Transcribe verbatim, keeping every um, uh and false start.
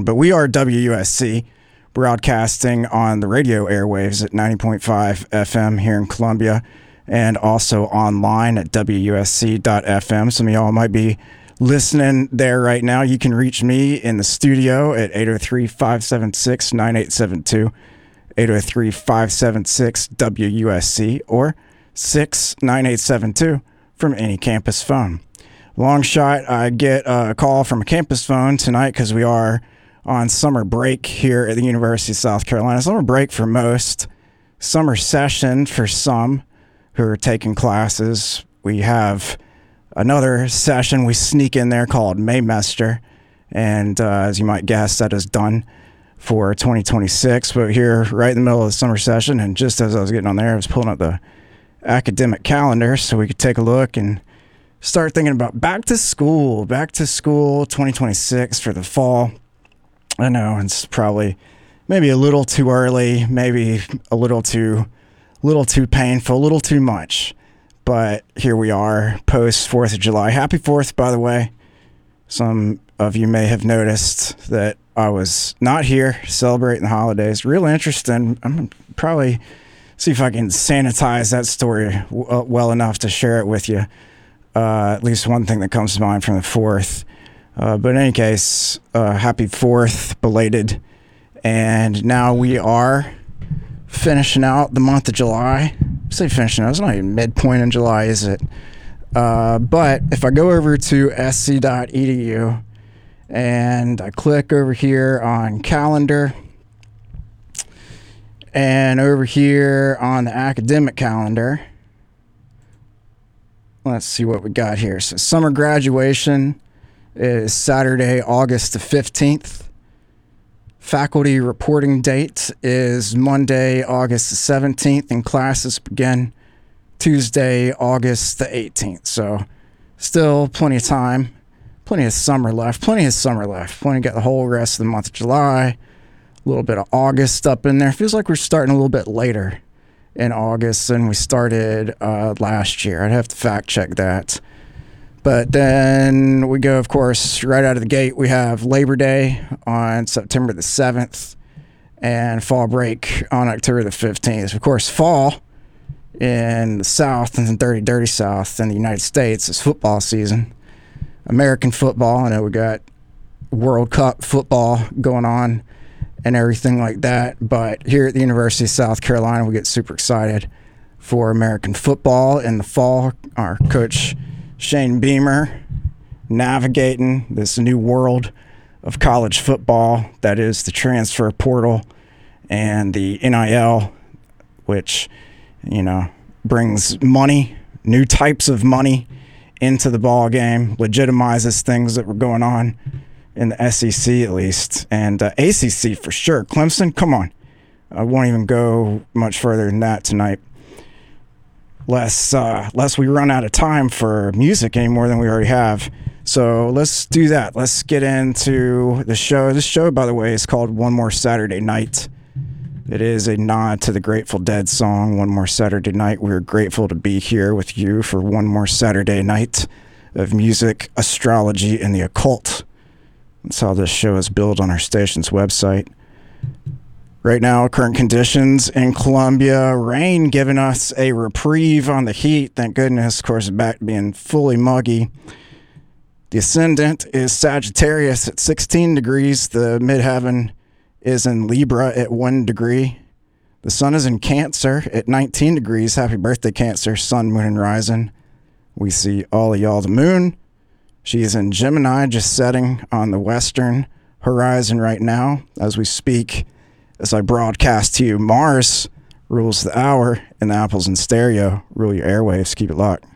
But we are W U S C, broadcasting on the radio airwaves at ninety point five F M here in Columbia, and also online at W U S C dot F M. Some of y'all might be listening there right now. You can reach me in the studio at eight oh three, five seven six, nine eight seven two, eight oh three, five seven six, W U S C, or six nine eight seven two from any campus phone. Long shot, I get a call from a campus phone tonight because we are on summer break here at the University of South Carolina. Summer break for most, summer session for some who are taking classes. We have another session we sneak in there called Maymester, and uh, as you might guess, that is done for twenty twenty-six. But here, right in the middle of the summer session, and just as I was getting on there, I was pulling up the academic calendar so we could take a look and start thinking about back to school, back to school twenty twenty-six for the fall. I know it's probably maybe a little too early, maybe a little too, little too painful, a little too much. But here we are, post fourth of July. Happy fourth, by the way. Some of you may have noticed that I was not here celebrating the holidays. Real interesting. I'm probably see if I can sanitize that story w- well enough to share it with you. Uh, at least one thing that comes to mind from the fourth. Uh, but in any case, uh, happy fourth, belated. And now we are finishing out the month of July. I say finishing out, it's not even midpoint in July, is it? Uh, but if I go over to S C dot E D U and I click over here on calendar, and over here on the academic calendar, let's see what we got here. So summer graduation is Saturday, August the fifteenth. Faculty reporting date is Monday, August the seventeenth, and classes begin Tuesday, August the eighteenth. So still plenty of time, plenty of summer left, plenty of summer left. Plenty got the whole rest of the month of July, a little bit of August up in there. Feels like we're starting a little bit later in August than we started uh, last year. I'd have to fact check that. But then we go, of course, right out of the gate, we have Labor Day on September the seventh and fall break on October the fifteenth. Of course, fall in the South and the dirty, dirty South in the United States is football season. American football, I know we got World Cup football going on and everything like that. But here at the University of South Carolina, we get super excited for American football in the fall. Our coach, Shane Beamer, navigating this new world of college football that is the transfer portal and the N I L, which, you know, brings money, new types of money into the ball game, legitimizes things that were going on in the S E C at least, and uh, A C C for sure. Clemson, come on. I won't even go much further than that tonight. Less, uh, less we run out of time for music any more than we already have. So let's do that. Let's get into the show. This show, by the way, is called One More Saturday Night. It is a nod to the Grateful Dead song, One More Saturday Night. We're grateful to be here with you for one more Saturday night of music, astrology, and the occult. That's how this show is built on our station's website. Right now, current conditions in Columbia, rain giving us a reprieve on the heat. Thank goodness, of course, back to being fully muggy. The ascendant is Sagittarius at sixteen degrees. The midheaven is in Libra at one degree. The sun is in Cancer at nineteen degrees. Happy birthday, Cancer, sun, moon, and rising. We see all of y'all. The moon, she is in Gemini, just setting on the western horizon right now as we speak. As I broadcast to you, Mars rules the hour, and the apples in stereo rule your airwaves. Keep it locked.